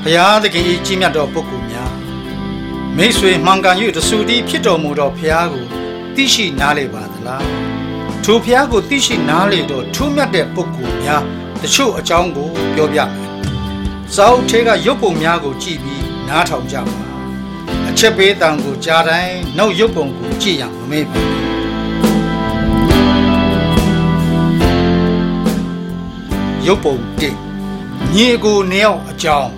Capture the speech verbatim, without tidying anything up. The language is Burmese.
ဘုရားသခင်၏ကြီးမြတ်သောပုဂ္ဂိုလ်များမိတ်ဆွေမှန်ကန်၍တဆူတည်းဖြစ်တော်မူသောဘုရားကိုသိရှိနားလည်ပါသလားထိုဘုရားကိုသိရှိနားလည်သောထူးမြတ်တဲ့ပုဂ္ဂိုလ်များတချို့အကြောင်းကိုပြောပြမယ်စာအုပ်ထဲကရုပ်ပုံများကိုကြည့်ပြီးနားထောင်ကြပါအချက်ပေးတံကိုကြားတိုင်းနောက်ရုပ်ပုံကိုကြည့်ရမမေ့ပါရုပ်ပုံတစ်ညီကိုနှစ်ယောက်အကြောင်း